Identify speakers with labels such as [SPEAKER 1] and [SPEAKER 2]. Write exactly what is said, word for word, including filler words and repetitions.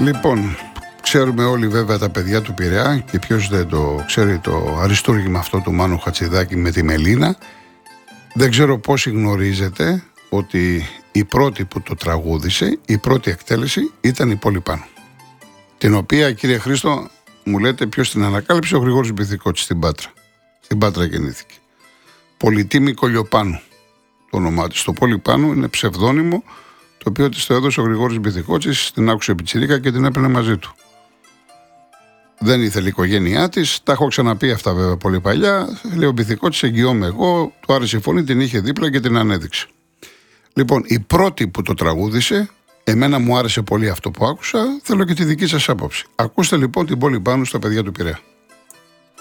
[SPEAKER 1] Λοιπόν, ξέρουμε όλοι βέβαια τα παιδιά του Πειραιά και ποιος δεν το ξέρει το αριστούργημα αυτό του Μάνου Χατζηδάκη με τη Μελίνα. Δεν ξέρω πόσοι γνωρίζετε ότι η πρώτη που το τραγούδισε, η πρώτη εκτέλεση ήταν η Πόλη Πάνου. Την οποία, κύριε Χρήστο, μου λέτε ποιος την ανακάλυψε? Ο Γρηγόρης Μπιθικότσης στην Πάτρα. Στην Πάτρα γεννήθηκε. Πολυτίμη Κολιοπάνου το όνομά της. Το Πόλη Πάνου είναι ψευδόνυμο, το οποίο της το έδωσε ο Γρηγόρης Μπιθικότσης, την άκουσε πιτσιρίκα και την έπαιρνε μαζί του. Δεν ήθελε η οικογένειά της, τα έχω ξαναπεί αυτά βέβαια πολύ παλιά. Λέει ο Μπιθικότσης, εγγυώμαι εγώ, του άρεσε η φωνή, την είχε δίπλα και την ανέδειξε. Λοιπόν, η πρώτη που το τραγούδισε, εμένα μου άρεσε πολύ αυτό που άκουσα, θέλω και τη δική σας άποψη. Ακούστε λοιπόν την Πόλη Πάνου στα παιδιά του Πειραιά.